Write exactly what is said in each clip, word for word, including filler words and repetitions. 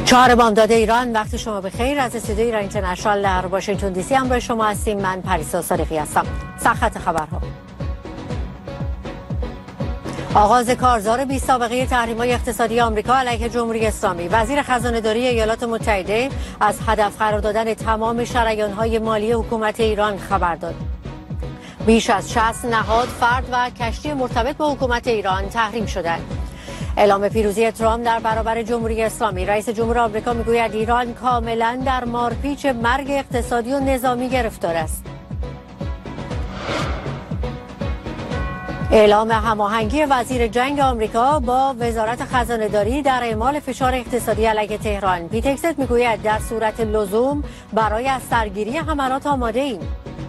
چهار بامداد ایران، وقت شما بخیر. از استودیوی ایران اینترنشنال در واشنگتن دی سی همراه شما هستیم. من پریسا صادقی هستم. سرخط خبرها: آغاز کارزار بی سابقه تحریم‌های اقتصادی آمریکا علیه جمهوری اسلامی. وزیر خزانه‌داری ایالات متحده از هدف قرار دادن تمام شریان‌های مالی حکومت ایران خبر داد. بیش از شصت نهاد، فرد و کشتی مرتبط با حکومت ایران تحریم شدند. اعلام پیروزی ترامپ در برابر جمهوری اسلامی. رئیس جمهور آمریکا میگوید ایران کاملا در مارپیچ مرگ اقتصادی و نظامی گرفتار است. اعلام هماهنگی وزیر جنگ آمریکا با وزارت خزانه‌داری در اعمال فشار اقتصادی علیه تهران. پیت هگست میگوید در صورت لزوم برای از سرگیری حملات آماده ایم.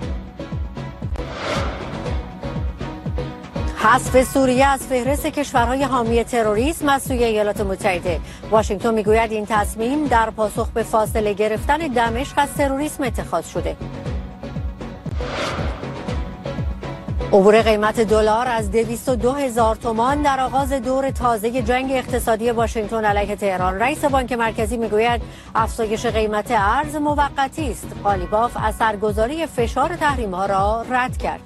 حذف سوریه از فهرست کشورهای حامی تروریسم از سوی ایالات متحده. واشنگتن میگوید این تصمیم در پاسخ به فاصله گرفتن دمشق از تروریسم اتخاذ شده. عبور قیمت دلار از دویست و دو هزار تومان در آغاز دور تازه جنگ اقتصادی واشنگتن علیه تهران. رئیس بانک مرکزی میگوید افزایش قیمت ارز موقتی است. قالیباف اثرگذاری فشار تحریم‌ها را رد کرد.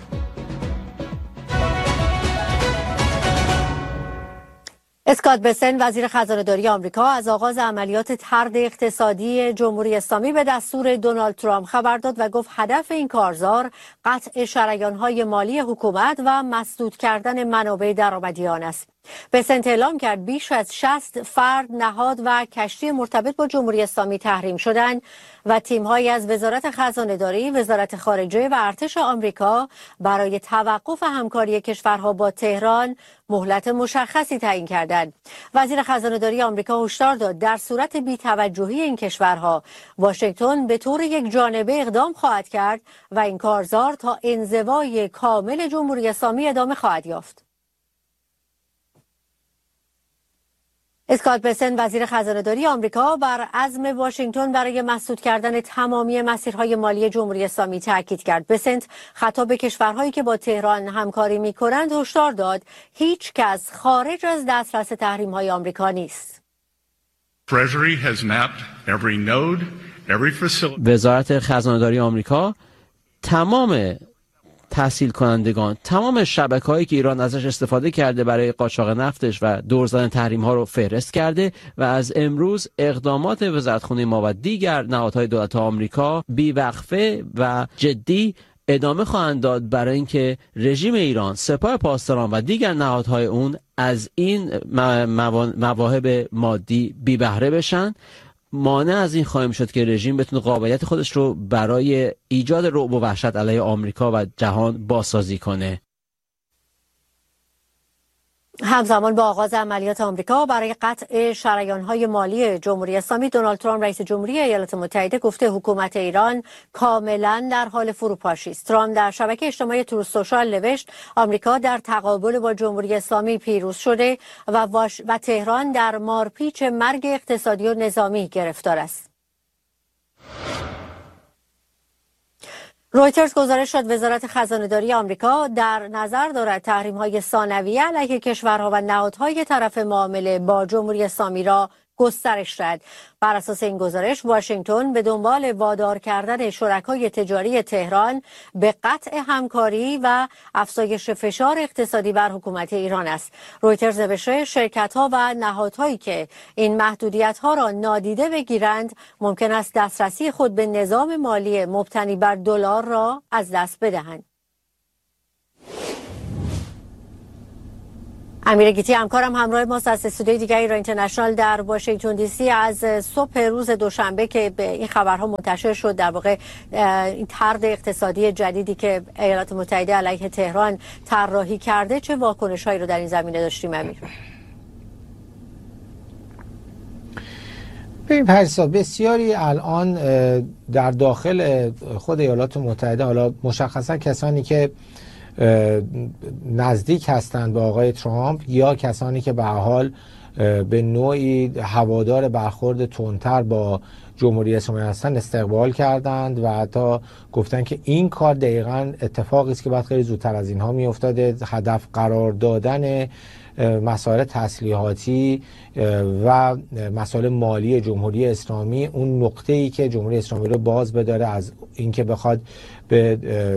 اسکات بسن، وزیر خزانه‌داری آمریکا، از آغاز عملیات طرد اقتصادی جمهوری اسلامی به دستور دونالد ترامپ خبر داد و گفت هدف این کارزار قطع شریان‌های مالی حکومت و مسدود کردن منابع درآمدی آن است. بسنت اعلام کرد بیش از شصت فرد، نهاد و کشتی مرتبط با جمهوری اسلامی تحریم شدند و تیم‌هایی از وزارت خزانه‌داری، وزارت خارجه و ارتش آمریکا برای توقف همکاری کشورها با تهران مهلت مشخصی تعیین کردند. وزیر خزانه‌داری آمریکا هشدار داد در صورت بی‌توجهی این کشورها واشنگتن به طور یک جانبه اقدام خواهد کرد و این کارزار تا انزوای کامل جمهوری اسلامی ادامه خواهد یافت. اسکات بسن، وزیر خزانه‌داری آمریکا، بر عزم واشنگتن برای مسدود کردن تمامی مسیرهای مالی جمهوری اسلامی تاکید کرد. بسنت خطاب به کشورهایی که با تهران همکاری می‌کنند هشدار داد هیچ کس خارج از دسترس تحریم‌های آمریکا نیست. وزارت خزانه‌داری آمریکا تمام تحصیل کنندگان، تمام شبکه‌هایی که ایران ازش استفاده کرده برای قاچاق نفتش و دور زدن تحریم‌ها رو فهرست کرده و از امروز اقدامات وزارتخونه ما و دیگر نهادهای دولت آمریکا بی‌وقفه و جدی ادامه خواهند داد برای اینکه رژیم ایران، سپاه پاسداران و دیگر نهادهای اون از این مواهب مادی بی بهره بشن. مانع از این خواهیم شد که رژیم بتونه قابلیت خودش رو برای ایجاد رعب و وحشت علیه آمریکا و جهان بازسازی کنه. همزمان با آغاز عملیات آمریکا برای قطع شریان‌های مالی جمهوری اسلامی، دونالد ترامپ رئیس جمهوری ایالات متحده گفته حکومت ایران کاملا در حال فروپاشی است. ترامپ در شبکه اجتماعی تروث سوشال نوشت آمریکا در تقابل با جمهوری اسلامی پیروز شده و, واش و تهران در مارپیچ مرگ اقتصادی و نظامی گرفتار است. رویترز گزارش داد وزارت خزانه‌داری آمریکا در نظر دارد تحریم‌های ثانویه علیه کشورها و نهادهای طرف معامله با جمهوری اسلامی را گسترش داد. بر اساس این گزارش واشنگتن به دنبال وادار کردن شرکای تجاری تهران به قطع همکاری و افزایش فشار اقتصادی بر حکومت ایران است. رویترز نوشته شرکت‌ها و نهادهایی که این محدودیت‌ها را نادیده بگیرند ممکن است دسترسی خود به نظام مالی مبتنی بر دلار را از دست بدهند. امیر گیتی همکارم همراه ماست از استودیوی دیگر ایران اینترنشنال در واشنگتن دی سی. از صبح روز دوشنبه که به این خبرها منتشر شد در واقع این طرد اقتصادی جدیدی که ایالات متحده علیه تهران طراحی کرده، چه واکنش‌هایی رو در این زمینه داشتیم امیر؟ ببین پریسا، بسیاری الان در داخل خود ایالات متحده، حالا مشخصا کسانی که نزدیک هستند به آقای ترامپ یا کسانی که به حال به نوعی هوادار برخورد تندتر با جمهوری اسلامی هستند استقبال کردند و حتی گفتن که این کار دقیقاً اتفاقی است که باید خیلی زودتر از اینها می افتاده. هدف قرار دادن مسائل تسلیحاتی و مسائل مالی جمهوری اسلامی اون نقطه‌ای که جمهوری اسلامی رو باز بداره از اینکه بخواد به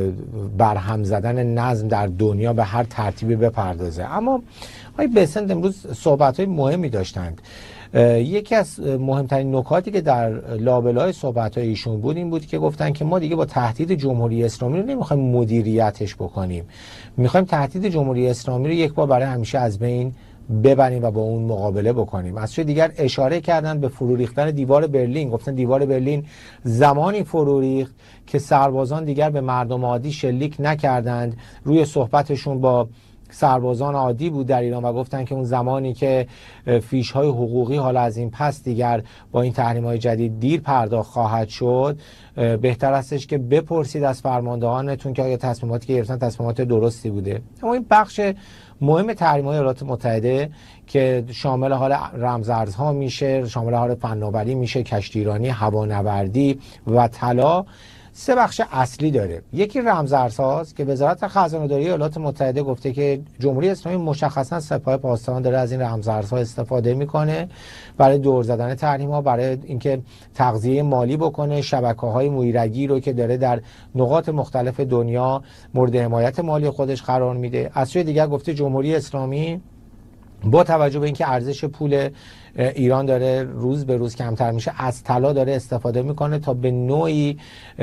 برهم زدن نظم در دنیا به هر ترتیبی بپردازه. اما آقای بسنت امروز صحبت‌های مهمی داشتند. یکی از مهمترین نکاتی که در لابلای صحبت‌های ایشون بود این بود که گفتن که ما دیگه با تهدید جمهوری اسلامی رو نمیخوایم مدیریتش بکنیم، میخوایم تهدید جمهوری اسلامی رو یک بار برای همیشه از بین ببریم و با اون مقابله بکنیم. از سوی دیگر اشاره کردن به فرو ریختن دیوار برلین، گفتن دیوار برلین زمانی فرو ریخت که سربازان دیگر به مردم عادی شلیک نکردند. روی صحبتشون با سربازان عادی بود در ایران و گفتن که اون زمانی که فیش‌های حقوقی حالا از این پس دیگر با این تحریم‌های جدید دیر پرداخت خواهد شد، بهتر استش که بپرسید از فرماندهانتون که آیا تصمیماتی که گرفتن تصمیمات درستی بوده. اما این بخش مهم تحریم‌های ایالات متحده که شامل حال رمزارزها میشه، شامل حال فناوری میشه، کشتیرانی، هوانوردی و طلا، سه بخش اصلی داره. یکی رمزارزهاست که وزارت خزانه‌داری ایالات متحده گفته که جمهوری اسلامی مشخصا سپاه پاسداران داره از این رمزارزها استفاده میکنه برای دور زدن تحریم‌ها، برای اینکه تغذیه مالی بکنه، شبکه‌های مویرگی رو که داره در نقاط مختلف دنیا مورد حمایت مالی خودش قرار میده. از سوی دیگر گفته جمهوری اسلامی با توجه به اینکه ارزش پول ایران داره روز به روز کمتر میشه، از طلا داره استفاده میکنه تا به نوعی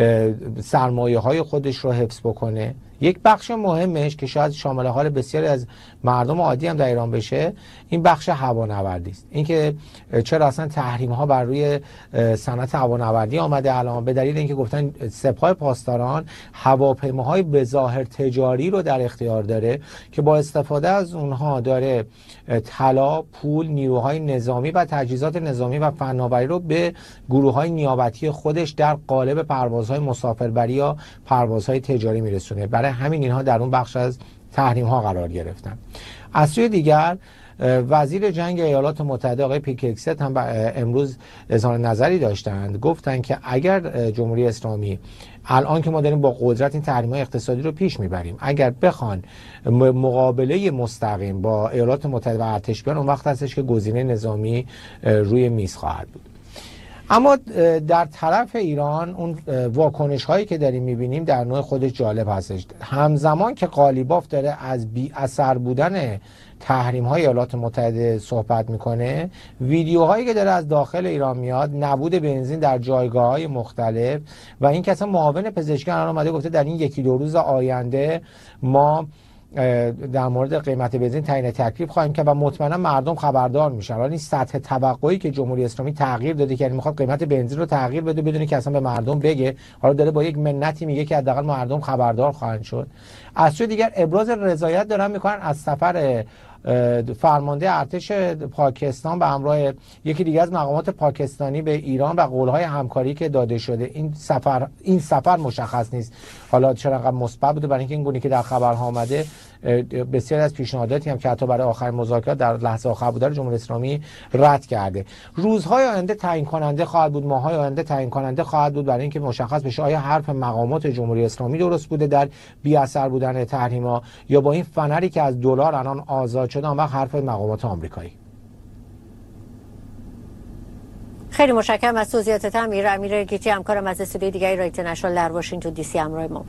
سرمایه های خودش رو حفظ بکنه. یک بخش مهمش که شاید شامل حال بسیاری از مردم عادی هم در ایران بشه، این بخش هوانوردی است. اینکه چرا اصلا تحریم ها بر روی صنعت هوانوردی آمده الان، به دلیل اینکه گفتن سپاه پاسداران هواپیماهای به ظاهر تجاری رو در اختیار داره که با استفاده از اونها داره طلا، پول، نیروهای نظامی و تجهیزات نظامی و فناوری رو به گروه‌های نیابتی خودش در قالب پروازهای مسافربری یا پروازهای تجاری میرسونه. برای همین اینها در اون بخش از تحریم ها قرار گرفتن. از سوی دیگر وزیر جنگ ایالات متحده آقای پیککست هم امروز اظهار نظری داشتند، گفتند که اگر جمهوری اسلامی الان که ما داریم با قدرت این تحریم‌های اقتصادی رو پیش میبریم، اگر بخوان مقابله مستقیم با ایالات متحده و ارتش بیان، اون وقت هستش که گزینه نظامی روی میز خواهد بود. اما در طرف ایران اون واکنش هایی که داریم میبینیم در نوع خودش جالب هستش. همزمان که قالیباف داره از بی اثر بودن تحریم های ایالات متحده صحبت میکنه، ویدیوهایی که داره از داخل ایران میاد، نبود بنزین در جایگاه های مختلف و این که اصلا معاون پزشکی الان اومده گفته در این یکی دو روز آینده ما در مورد قیمت بنزین تعیین تکلیف خواهیم کرد و مطمئنا مردم خبردار میشن. حالا این سطح توقعی که جمهوری اسلامی تغییر داده که یعنی میخواد قیمت بنزین رو تغییر بده بدون که اصلا به مردم بگه، حالا داره با یک منتی میگه که حداقل مردم خبردار خواهند شد. از سوی دیگر ابراز رضایت دارن میکنن از سفر فرمانده ارتش پاکستان به همراه یکی دیگه از مقامات پاکستانی به ایران و قولهای همکاری که داده شده. این سفر این سفر مشخص نیست حالا چرا انقدر مثبت بوده، برای اینکه این گونه که در خبرها آمده بسیاری از پیشنهاداتی هم که حتی برای آخرین مذاکرات در لحظه آخر بوده رو جمهوری اسلامی رد کرده. روزهای آینده تعیین کننده خواهد بود، ماهای آینده تعیین کننده خواهد بود برای اینکه مشخص بشه آیا حرف مقامات جمهوری اسلامی درست بوده در بی اثر بودن تحریم‌ها یا با این فنری که از دلار الان آزاد شده اون وقت حرف مقامات آمریکایی. خیلی متشکرم از توضیحاتت امیر. امیر گیتی همکارم از استودیوی دیگری رایت نشنال در واشنگتن دی سی همراه ما.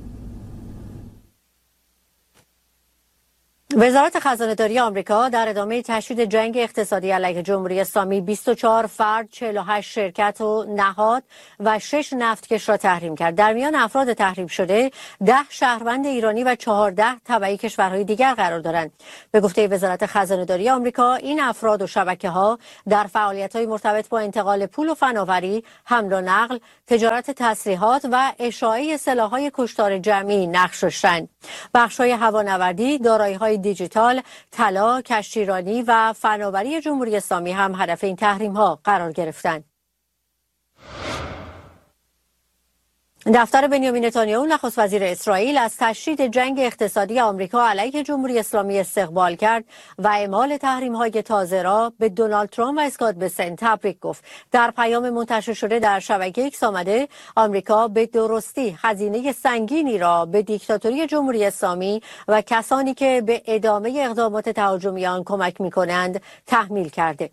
وزارت خزانه‌داری آمریکا در ادامه تشدید جنگ اقتصادی علیه جمهوری اسلامی بیست و چهار فرد، چهل و هشت شرکت و نهاد و شش نفتکش را تحریم کرد. در میان افراد تحریم شده ده شهروند ایرانی و چهارده تبعی کشورهای دیگر قرار دارند. به گفته وزارت خزانه‌داری آمریکا این افراد و شبکه‌ها در فعالیت‌های مرتبط با انتقال پول و فناوری، حمل و نقل، تجارت تسلیحات و اشاعه سلاح‌های کشتار جمعی نقش داشتند. بخش‌های هوانوردی، دارایی‌های دیجیتال، طلا، کشتیرانی و فناوری جمهوری اسلامی هم هدف این تحریم‌ها قرار گرفتند. دفتر بنیامین نتانیاهو نخست وزیر اسرائیل از تشدید جنگ اقتصادی آمریکا علیه جمهوری اسلامی استقبال کرد و اعمال تحریم‌های تازه را به دونالد ترامپ و اسکات بسن تبریک گفت. در پیام منتشر شده در شبکه ایکس آمده آمریکا به درستی هزینه سنگینی را به دیکتاتوری جمهوری اسلامی و کسانی که به ادامه اقدامات تهاجمی آن کمک می‌کنند تحمیل کرده.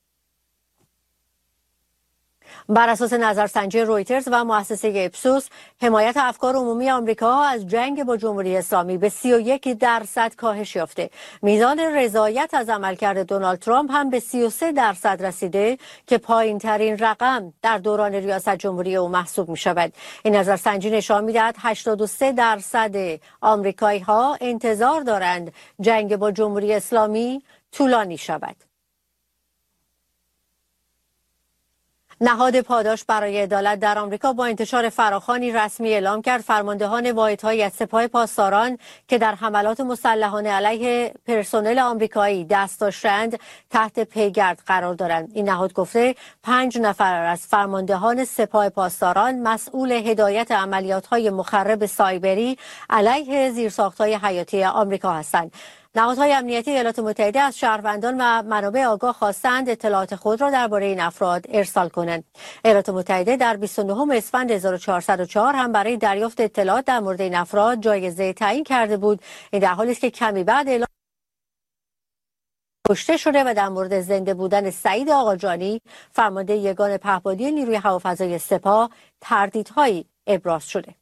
بر اساس نظرسنجی رویترز و مؤسسه اپسوس، حمایت افکار عمومی آمریکا از جنگ با جمهوری اسلامی به سی و یک درصد کاهش یافته. میزان رضایت از عملکرد دونالد ترامپ هم به سی و سه درصد رسیده که پایین ترین رقم در دوران ریاست جمهوری او محسوب می شود. این نظرسنجی نشان می دهد هشتاد و سه درصد آمریکایی ها انتظار دارند جنگ با جمهوری اسلامی طولانی شود. نهاد پاداش برای عدالت در آمریکا با انتشار فراخوانی رسمی اعلام کرد فرماندهان واحدهای از سپاه پاسداران که در حملات مسلحانه علیه پرسنل آمریکایی دست داشتند تحت پیگرد قرار دارند. این نهاد گفته پنج نفر از فرماندهان سپاه پاسداران مسئول هدایت عملیات‌های مخرب سایبری علیه زیرساخت‌های حیاتی آمریکا هستند. نهادهای امنیتی ایالات متحده از شهروندان و منابع آگاه خواستند اطلاعات خود را درباره این افراد ارسال کنند. ایالات متحده در بیست و نهم اسفند هزار و چهارصد و چهار هم برای دریافت اطلاعات در مورد این افراد جایزه تعیین کرده بود. این در حالی است که کمی بعد اعلام کشته شده و در مورد زنده بودن سعید آقاجانی فرمانده یگان پهپادی نیروی هوافضای سپاه تردیدهایی ابراز شده.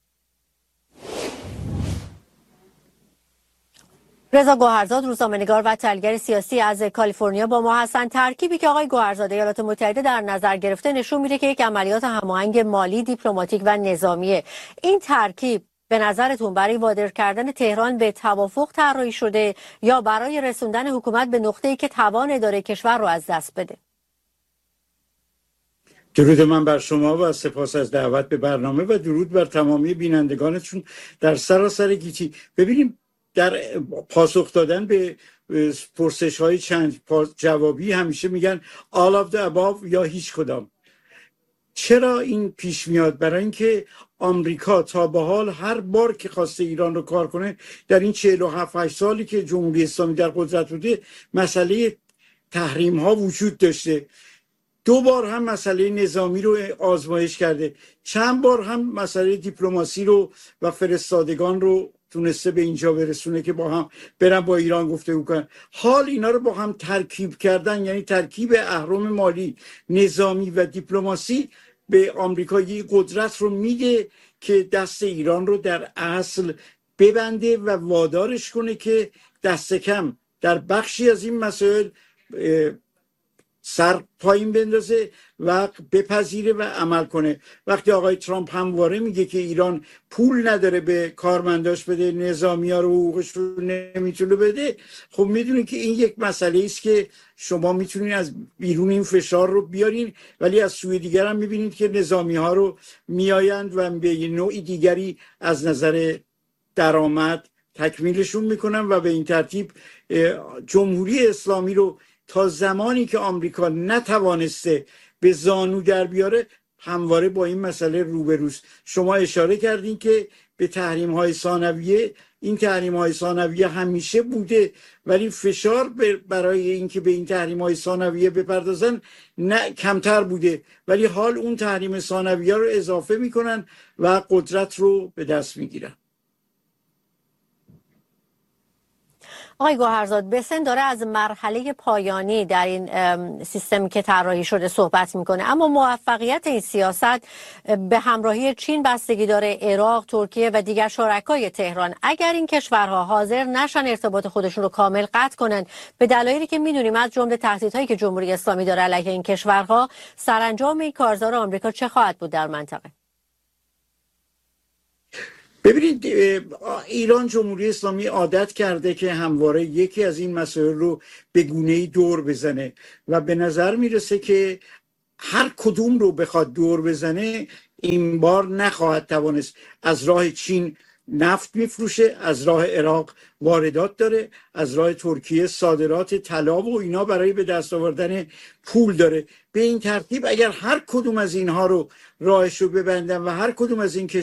رضا گوهرزاد، روزنامه‌نگار و تحلیلگر سیاسی از کالیفرنیا با ما هستند. ترکیبی که آقای گوهرزاد ایالات متحده در نظر گرفته نشون میده که یک عملیات هماهنگ مالی، دیپلماتیک و نظامیه. این ترکیب به نظرتون برای وادار کردن تهران به توافق طراحی شده یا برای رسوندن حکومت به نقطه‌ای که توان اداره کشور رو از دست بده؟ درود من بر شما و سپاس از دعوت به برنامه و درود بر تمامی بینندگانتون در سراسر گیتی. ببینیم در پاسخ دادن به پرسش های چند جوابی همیشه میگن all of the above یا هیچ کدام. چرا این پیش میاد؟ برای اینکه آمریکا تا به حال هر بار که خواسته ایران رو کار کنه در این چهل و هفت سالی که جمهوری اسلامی در قدرت بوده مسئله تحریم ها وجود داشته. دو بار هم مسئله نظامی رو آزمایش کرده، چند بار هم مسئله دیپلماسی رو و فرستادگان رو تونسته به اینجا برسونه که با هم برن با ایران گفتگو کنن. حال اینا رو با هم ترکیب کردن، یعنی ترکیب اهرم مالی، نظامی و دیپلماسی به آمریکایی قدرت رو میده که دست ایران رو در اصل ببنده و وادارش کنه که دست کم در بخشی از این مسائل سر پایین بندازه و بپذیره و عمل کنه. وقتی آقای ترامپ همواره میگه که ایران پول نداره به کارمنداش بده، نظامی ها رو حقوقش رو نمیتونه بده، خب میدونید که این یک مسئله است که شما میتونید از بیرون این فشار رو بیارین، ولی از سوی دیگر هم میبینید که نظامی ها رو میآیند و به نوعی دیگری از نظر درآمد تکمیلشون میکنن و به این ترتیب جمهوری اسلامی رو تا زمانی که آمریکا نتوانسته به زانو در بیاره همواره با این مسئله روبروست. شما اشاره کردین که به تحریم های ثانویه، این تحریم های ثانویه همیشه بوده ولی فشار برای اینکه به این تحریم های ثانویه بپردازن نه کمتر بوده، ولی حال اون تحریم ثانویه رو اضافه میکنن و قدرت رو به دست میگیرن. آقای گوهرزاد، بسن داره از مرحله پایانی در این سیستمی که طراحی شده صحبت میکنه، اما موفقیت این سیاست به همراهی چین بستگی داره، عراق، ترکیه و دیگر شرکای تهران. اگر این کشورها حاضر نشن ارتباط خودشون رو کامل قطع کنن به دلایلی که میدونیم از جمله تهدیدهایی که جمهوری اسلامی داره علیه این کشورها، سرانجام این کارزار آمریکا چه خواهد بود در منطقه؟ ببینید ایران، جمهوری اسلامی عادت کرده که همواره یکی از این مسائل رو به گونه‌ای دور بزنه و به نظر میرسه که هر کدوم رو بخواد دور بزنه این بار نخواهد توانست از راه چین نفت میفروشه، از راه عراق واردات داره، از راه ترکیه صادرات طلا و اینا برای به دست آوردن پول داره. به این ترتیب اگر هر کدوم از اینها رو راهش رو ببندن و هر کدوم از این